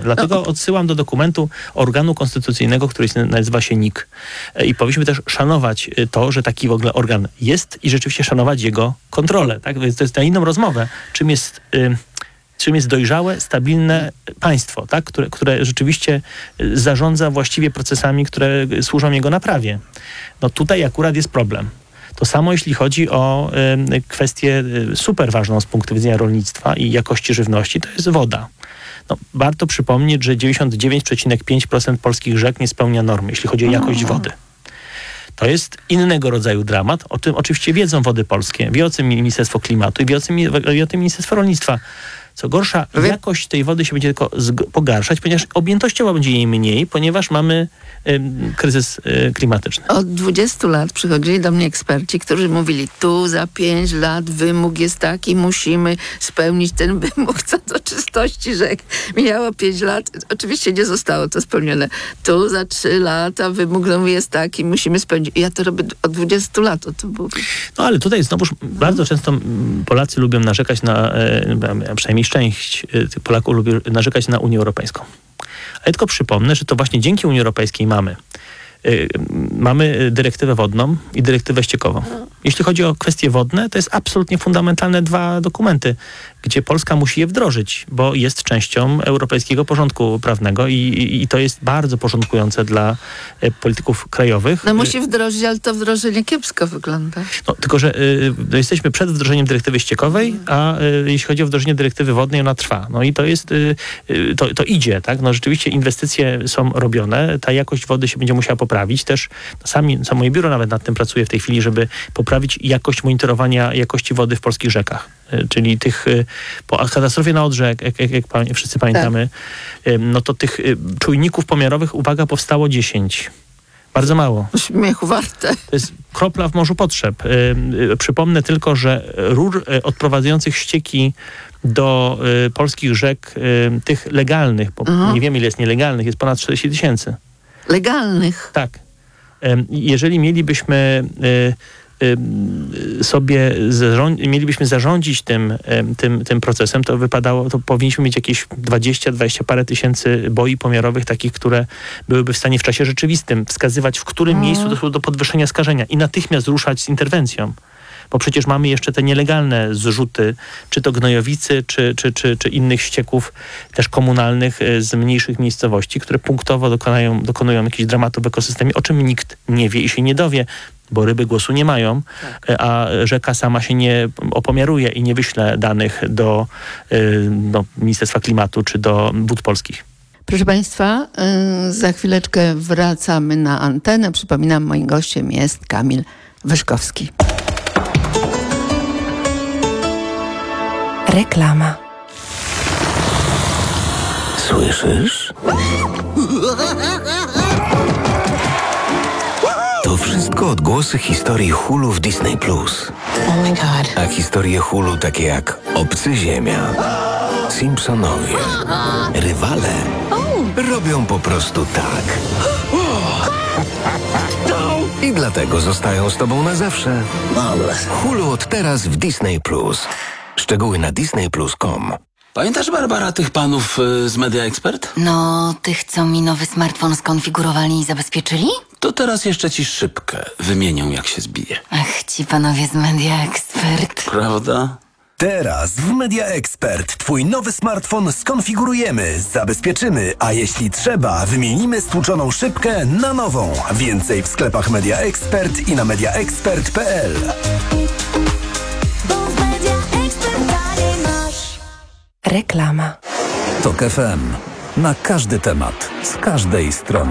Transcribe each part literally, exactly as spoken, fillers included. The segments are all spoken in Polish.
Dlatego odsyłam do dokumentu organu konstytucyjnego, który nazywa się N I K. I powinniśmy też szanować to, że taki w ogóle organ jest i rzeczywiście szanować jego kontrolę. Tak? Więc to jest na inną rozmowę. Czym jest... Y- czym jest dojrzałe, stabilne państwo, tak? które, które rzeczywiście zarządza właściwie procesami, które służą jego naprawie. No tutaj akurat jest problem. To samo jeśli chodzi o y, kwestię y, super ważną z punktu widzenia rolnictwa i jakości żywności, to jest woda. No, warto przypomnieć, że dziewięćdziesiąt dziewięć przecinek pięć procent polskich rzek nie spełnia normy, jeśli chodzi o jakość wody. To jest innego rodzaju dramat. O tym oczywiście wiedzą Wody Polskie, wie o tym Ministerstwo Klimatu i wie o tym, wie o tym Ministerstwo Rolnictwa. Co gorsza, jakość tej wody się będzie tylko zg- pogarszać, ponieważ objętościowo będzie jej mniej, ponieważ mamy y, kryzys y, klimatyczny. Od dwudziestu lat przychodzili do mnie eksperci, którzy mówili, tu za pięć lat wymóg jest taki, musimy spełnić ten wymóg co do czystości rzek. Mijało pięć lat, oczywiście nie zostało to spełnione. Tu za trzy lata wymóg jest taki, musimy spełnić. Ja to robię od dwudziestu lat, o tym mówię. No ale tutaj znowuż no. bardzo często Polacy lubią narzekać na, e, przynajmniej część tych Polaków lubi narzekać na Unię Europejską. A ja tylko przypomnę, że to właśnie dzięki Unii Europejskiej mamy yy, mamy dyrektywę wodną i dyrektywę ściekową. Jeśli chodzi o kwestie wodne, to jest absolutnie fundamentalne dwa dokumenty, gdzie Polska musi je wdrożyć, bo jest częścią europejskiego porządku prawnego i, i, i to jest bardzo porządkujące dla e, polityków krajowych. No musi wdrożyć, ale to wdrożenie kiepsko wygląda. No, tylko, że y, jesteśmy przed wdrożeniem dyrektywy ściekowej, a y, jeśli chodzi o wdrożenie dyrektywy wodnej, ona trwa. No i to jest, y, y, to, to idzie, tak? No rzeczywiście inwestycje są robione, ta jakość wody się będzie musiała poprawić. Też no, sami, samo moje biuro nawet nad tym pracuje w tej chwili, żeby poprawić jakość monitorowania jakości wody w polskich rzekach. Y, czyli tych, y, po katastrofie na Odrze, jak, jak, jak, jak wszyscy pamiętamy, tak. y, no to tych y, czujników pomiarowych, uwaga, powstało dziesięć. Bardzo mało. Śmiechu warte. To jest kropla w morzu potrzeb. Yy, yy, przypomnę tylko, że rur yy, odprowadzających ścieki do yy, polskich rzek, yy, tych legalnych, bo uh-huh. nie wiemy ile jest nielegalnych, jest ponad czterdzieści tysięcy. Legalnych? Tak. Yy, jeżeli mielibyśmy yy, sobie zarząd- mielibyśmy zarządzić tym, tym, tym procesem, to wypadało, to powinniśmy mieć jakieś dwadzieścia, dwadzieścia parę tysięcy boi pomiarowych, takich, które byłyby w stanie w czasie rzeczywistym wskazywać, w którym mm. miejscu doszło do podwyższenia skażenia i natychmiast ruszać z interwencją. Bo przecież mamy jeszcze te nielegalne zrzuty, czy to gnojowicy, czy, czy, czy, czy innych ścieków też komunalnych z mniejszych miejscowości, które punktowo dokonają, dokonują jakichś dramatów w ekosystemie, o czym nikt nie wie i się nie dowie, bo ryby głosu nie mają, tak. a rzeka sama się nie opomiaruje i nie wyśle danych do, do Ministerstwa Klimatu czy do Wód Polskich. Proszę Państwa, yy, za chwileczkę wracamy na antenę. Przypominam, moim gościem jest Kamil Wyszkowski. Reklama. Słyszysz? To wszystko odgłosy historii Hulu w Disney Plus. Oh my god. A historie Hulu takie jak Obcy Ziemia, Simpsonowie, Rywale robią po prostu tak. I dlatego zostają z tobą na zawsze. Hulu od teraz w Disney Plus. Szczegóły na disney plus kropka com. Pamiętasz, Barbara, tych panów y, z Media Expert? No, tych, co mi nowy smartfon skonfigurowali i zabezpieczyli? To teraz jeszcze ci szybkę wymienią, jak się zbije. Ach, ci panowie z Media Expert. Prawda? Teraz w Media Expert twój nowy smartfon skonfigurujemy, zabezpieczymy, a jeśli trzeba, wymienimy stłuczoną szybkę na nową. Więcej w sklepach Media Expert i na media expert kropka p l. Reklama. Tok F M. Na każdy temat, z każdej strony.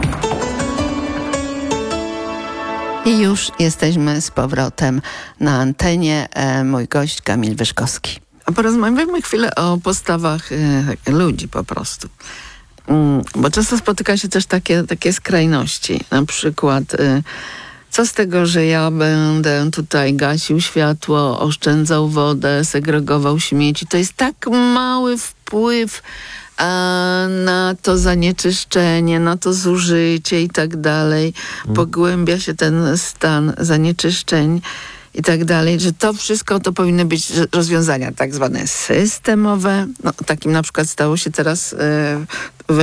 I już jesteśmy z powrotem na antenie. E, mój gość Kamil Wyszkowski. A porozmawiamy chwilę o postawach e, ludzi po prostu. Mm, bo często spotyka się też takie, takie skrajności. Na przykład e, co z tego, że ja będę tutaj gasił światło, oszczędzał wodę, segregował śmieci. To jest tak mały wpływ a na to zanieczyszczenie, na to zużycie i tak dalej. Pogłębia się ten stan zanieczyszczeń i tak dalej, że to wszystko to powinny być rozwiązania tak zwane systemowe. No, takim na przykład stało się teraz e,